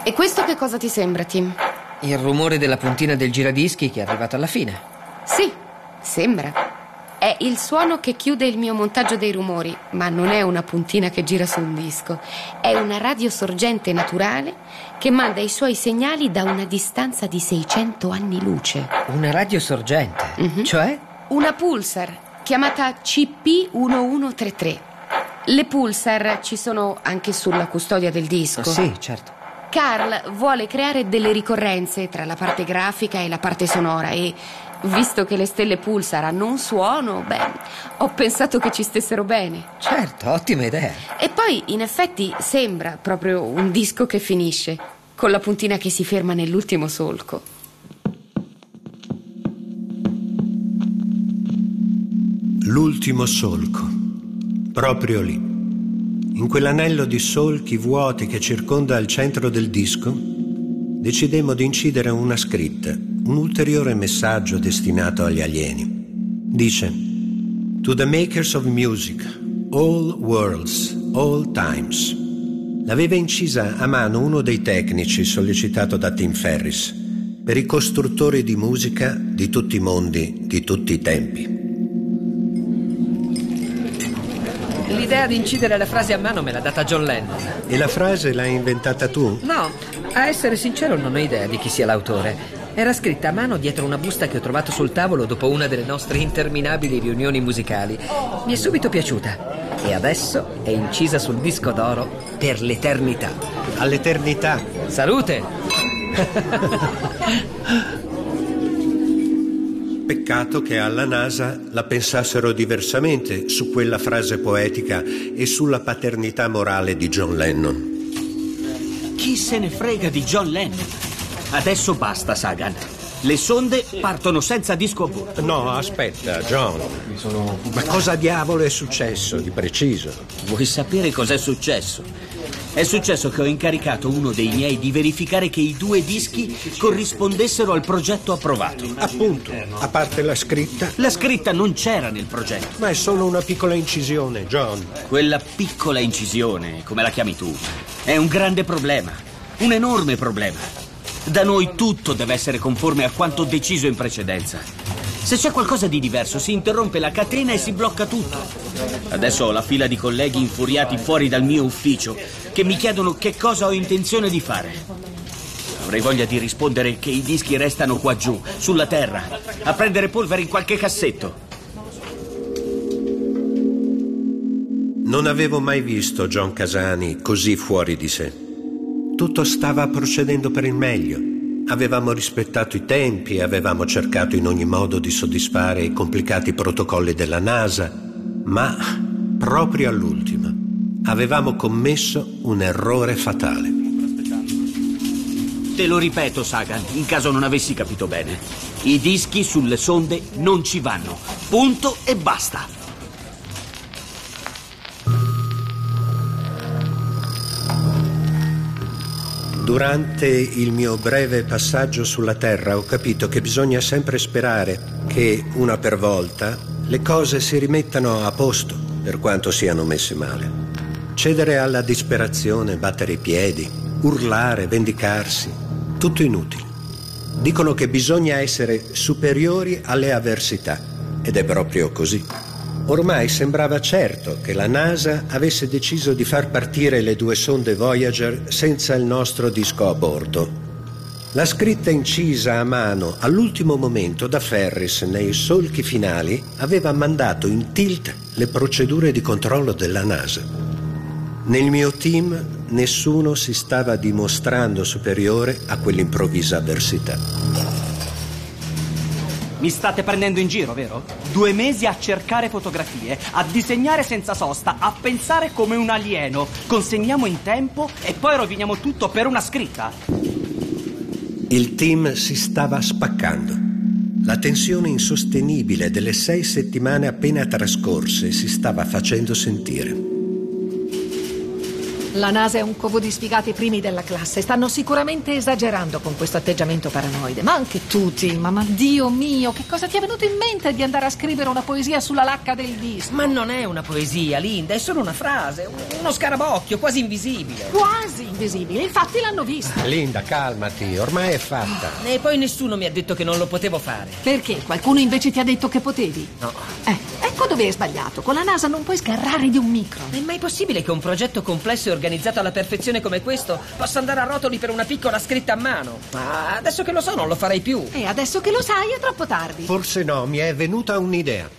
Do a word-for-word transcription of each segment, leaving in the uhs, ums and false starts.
E questo che cosa ti sembra, Tim? Il rumore della puntina del giradischi che è arrivato alla fine. Sì, sembra. È il suono che chiude il mio montaggio dei rumori, ma non è una puntina che gira su un disco. È una radiosorgente naturale che manda i suoi segnali da una distanza di seicento anni luce. Una radiosorgente? Mm-hmm. Cioè? Una pulsar, chiamata C P uno tre tre. Le pulsar ci sono anche sulla custodia del disco. Oh, sì, certo. Carl vuole creare delle ricorrenze tra la parte grafica e la parte sonora e, visto che le stelle pulsar hanno un suono, beh, ho pensato che ci stessero bene. Certo, ottima idea. E poi, in effetti, sembra proprio un disco che finisce, con la puntina che si ferma nell'ultimo solco. L'ultimo solco, proprio lì. In quell'anello di solchi vuoti che circonda il centro del disco, decidemmo di incidere una scritta, un ulteriore messaggio destinato agli alieni. Dice: To the makers of music, all worlds, all times. L'aveva incisa a mano uno dei tecnici sollecitato da Tim Ferriss, per i costruttori di musica di tutti i mondi, di tutti i tempi. L'idea di incidere la frase a mano me l'ha data John Lennon. E la frase l'hai inventata tu? No, a essere sincero non ho idea di chi sia l'autore. Era scritta a mano dietro una busta che ho trovato sul tavolo dopo una delle nostre interminabili riunioni musicali. Mi è subito piaciuta e adesso è incisa sul disco d'oro per l'eternità. All'eternità. Salute! Peccato che alla NASA la pensassero diversamente su quella frase poetica e sulla paternità morale di John Lennon. Chi se ne frega di John Lennon? Adesso basta, Sagan. Le sonde partono senza disco a bordo. No, aspetta, John. Sono... Ma cosa diavolo è successo di preciso? Vuoi sapere cos'è successo? È successo che ho incaricato uno dei miei di verificare che i due dischi corrispondessero al progetto approvato. Appunto, a parte la scritta. La scritta non c'era nel progetto. Ma è solo una piccola incisione, John. Quella piccola incisione, come la chiami tu, è un grande problema. Un enorme problema. Da noi tutto deve essere conforme a quanto deciso in precedenza. Se c'è qualcosa di diverso, si interrompe la catena e si blocca tutto. Adesso ho la fila di colleghi infuriati fuori dal mio ufficio che mi chiedono che cosa ho intenzione di fare. Avrei voglia di rispondere che i dischi restano qua giù, sulla terra, a prendere polvere in qualche cassetto. Non avevo mai visto John Casani così fuori di sé. Tutto stava procedendo per il meglio. Avevamo rispettato i tempi, avevamo cercato in ogni modo di soddisfare i complicati protocolli della NASA, ma proprio all'ultimo avevamo commesso un errore fatale. Te lo ripeto, Sagan, in caso non avessi capito bene. I dischi sulle sonde non ci vanno. Punto e basta. Durante il mio breve passaggio sulla Terra ho capito che bisogna sempre sperare che, una per volta, le cose si rimettano a posto, per quanto siano messe male. Cedere alla disperazione, battere i piedi, urlare, vendicarsi, tutto inutile. Dicono che bisogna essere superiori alle avversità, ed è proprio così. Ormai sembrava certo che la NASA avesse deciso di far partire le due sonde Voyager senza il nostro disco a bordo. La scritta incisa a mano all'ultimo momento da Ferriss nei solchi finali aveva mandato in tilt le procedure di controllo della NASA. Nel mio team nessuno si stava dimostrando superiore a quell'improvvisa avversità. Mi state prendendo in giro, vero? Due mesi a cercare fotografie, a disegnare senza sosta, a pensare come un alieno. Consegniamo in tempo e poi roviniamo tutto per una scritta. Il team si stava spaccando. La tensione insostenibile delle sei settimane appena trascorse si stava facendo sentire. La NASA è un covo di sfigati primi della classe. Stanno sicuramente esagerando con questo atteggiamento paranoide. Ma anche tu, Tim. Ma Dio mio, che cosa ti è venuto in mente di andare a scrivere una poesia sulla lacca del disco? Ma non è una poesia, Linda, è solo una frase, uno scarabocchio quasi invisibile. Quasi invisibile, infatti l'hanno vista. Linda, calmati, ormai è fatta. E poi nessuno mi ha detto che non lo potevo fare. Perché? Qualcuno invece ti ha detto che potevi? No. Eh, ecco dove hai sbagliato. Con la NASA non puoi sgarrare di un micro. È mai possibile che un progetto complesso e organizzato alla perfezione come questo possa andare a rotoli per una piccola scritta a mano? Ma adesso che lo so non lo farei più. E adesso che lo sai è troppo tardi. Forse no, mi è venuta un'idea.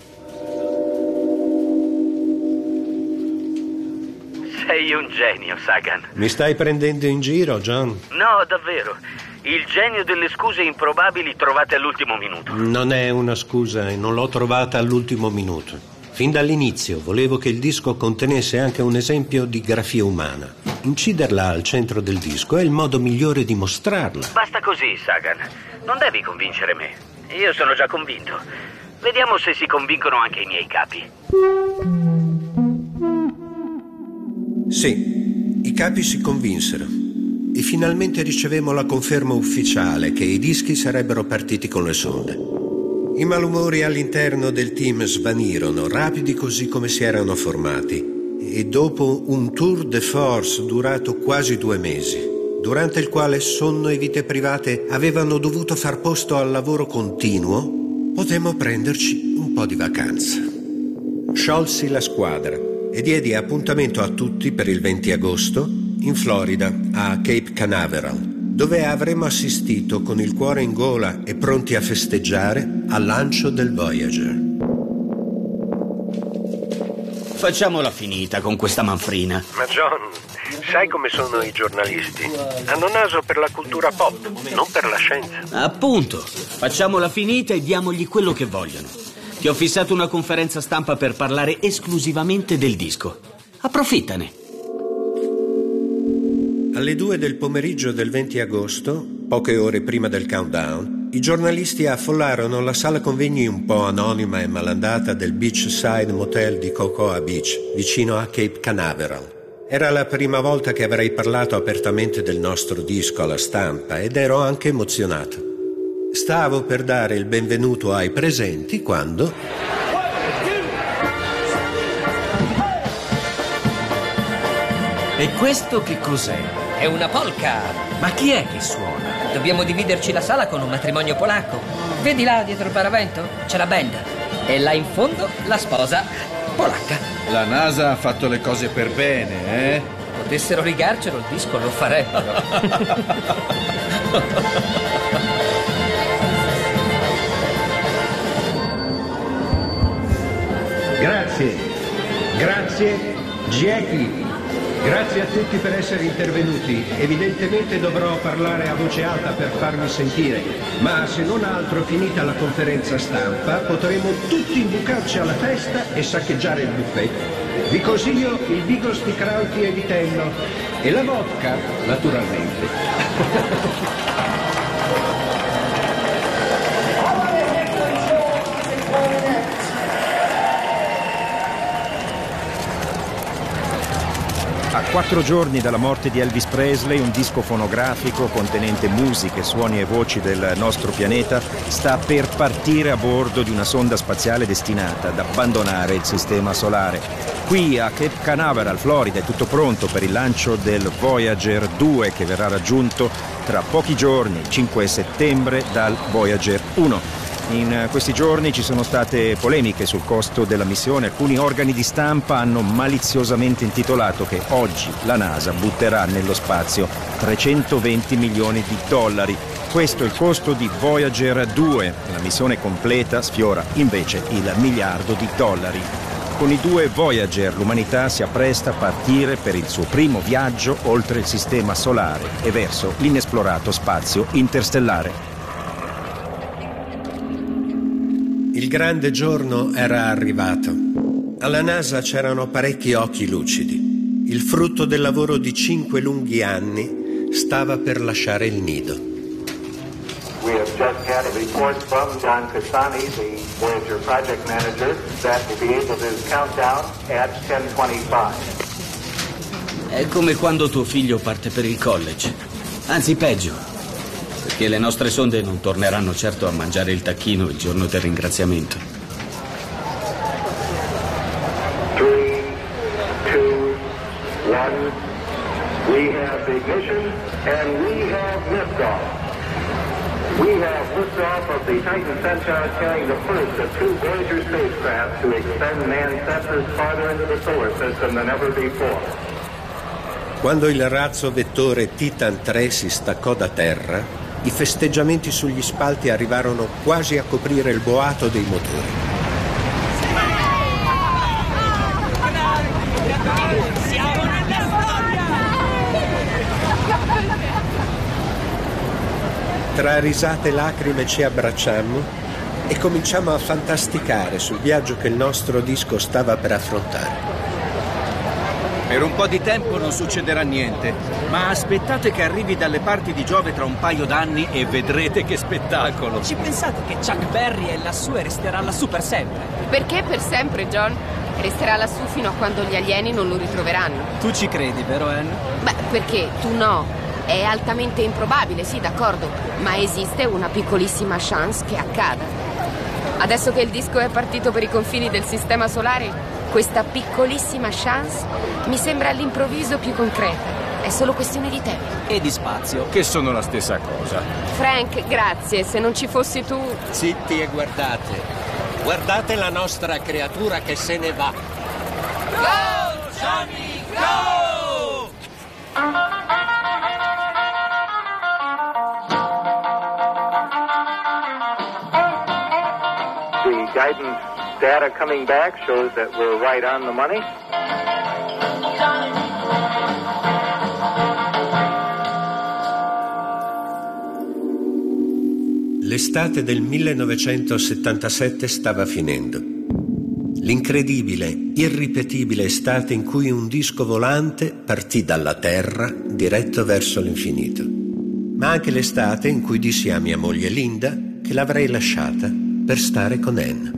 Sei un genio, Sagan. Mi stai prendendo in giro, John? No, davvero. Il genio delle scuse improbabili trovate all'ultimo minuto. Non è una scusa e non l'ho trovata all'ultimo minuto. Fin dall'inizio volevo che il disco contenesse anche un esempio di grafia umana. Inciderla al centro del disco è il modo migliore di mostrarla. Basta così, Sagan. Non devi convincere me. Io sono già convinto. Vediamo se si convincono anche i miei capi. Sì, i capi si convinsero. E finalmente ricevemmo la conferma ufficiale che i dischi sarebbero partiti con le sonde. I malumori all'interno del team svanirono, rapidi così come si erano formati. E dopo un tour de force durato quasi due mesi, durante il quale sonno e vite private avevano dovuto far posto al lavoro continuo, potemmo prenderci un po' di vacanza. Sciolsi la squadra e diedi appuntamento a tutti per il venti agosto in Florida, a Cape Canaveral, dove avremmo assistito con il cuore in gola e pronti a festeggiare al lancio del Voyager. Facciamola finita con questa manfrina. Ma John, sai come sono i giornalisti? Hanno naso per la cultura pop, non per la scienza. Appunto, facciamola finita e diamogli quello che vogliono. Ti ho fissato una conferenza stampa per parlare esclusivamente del disco. Approfittane. Alle due del pomeriggio del venti agosto, poche ore prima del countdown, i giornalisti affollarono la sala convegni un po' anonima e malandata del Beachside Motel di Cocoa Beach, vicino a Cape Canaveral. Era la prima volta che avrei parlato apertamente del nostro disco alla stampa ed ero anche emozionato. Stavo per dare il benvenuto ai presenti quando... E questo che cos'è? È una polka. Ma chi è che suona? Dobbiamo dividerci la sala con un matrimonio polacco. Vedi là dietro il paravento? C'è la band. E là in fondo la sposa polacca. La NASA ha fatto le cose per bene, eh? Potessero rigarcelo il disco lo farebbero. Grazie, grazie Jackie. Grazie a tutti per essere intervenuti. Evidentemente dovrò parlare a voce alta per farmi sentire, ma se non altro finita la conferenza stampa potremo tutti imbucarci alla festa e saccheggiare il buffet. Vi consiglio il bigos di crauti e vitello e la vodka, naturalmente. A quattro giorni dalla morte di Elvis Presley, un disco fonografico contenente musiche, suoni e voci del nostro pianeta sta per partire a bordo di una sonda spaziale destinata ad abbandonare il sistema solare. Qui a Cape Canaveral, Florida, è tutto pronto per il lancio del Voyager due che verrà raggiunto tra pochi giorni, il cinque settembre, dal Voyager uno. In questi giorni ci sono state polemiche sul costo della missione. Alcuni organi di stampa hanno maliziosamente intitolato che oggi la NASA butterà nello spazio trecentoventi milioni di dollari. Questo è il costo di Voyager due. La missione completa sfiora invece il miliardo di dollari. Con i due Voyager l'umanità si appresta a partire per il suo primo viaggio oltre il sistema solare e verso l'inesplorato spazio interstellare. Il grande giorno era arrivato. Alla NASA c'erano parecchi occhi lucidi. Il frutto del lavoro di cinque lunghi anni stava per lasciare il nido. We have just had a report from John Cassani, the Voyager project manager, that will be able to count down at ten twenty-five. È come quando tuo figlio parte per il college. Anzi, peggio. Perché le nostre sonde non torneranno certo a mangiare il tacchino il giorno del ringraziamento. Three, two, one. We have ignition and we have liftoff. We have liftoff of the Titan Centaur, carrying the first of two Voyager spacecraft to extend man's sensors farther into the solar system than ever before. Quando il razzo vettore Titan tre si staccò da terra, i festeggiamenti sugli spalti arrivarono quasi a coprire il boato dei motori. Tra risate e lacrime ci abbracciammo e cominciamo a fantasticare sul viaggio che il nostro disco stava per affrontare. Per un po' di tempo non succederà niente, ma aspettate che arrivi dalle parti di Giove tra un paio d'anni e vedrete che spettacolo. Ci pensate che Chuck Berry è lassù e resterà lassù per sempre? Perché per sempre, John? Resterà lassù fino a quando gli alieni non lo ritroveranno. Tu ci credi, vero, Anne? Beh, perché tu no? È altamente improbabile, sì, d'accordo, ma esiste una piccolissima chance che accada. Adesso che il disco è partito per i confini del sistema solare, questa piccolissima chance mi sembra all'improvviso più concreta. È solo questione di tempo. E di spazio. Che sono la stessa cosa. Frank, grazie. Se non ci fossi tu... Zitti e guardate. Guardate la nostra creatura che se ne va. Go, Johnny, go! The guidance data coming back shows that we're right on the money. L'estate del millenovecentosettantasette stava finendo. L'incredibile, irripetibile estate in cui un disco volante partì dalla Terra diretto verso l'infinito. Ma anche l'estate in cui dissi a mia moglie Linda che l'avrei lasciata per stare con Anne.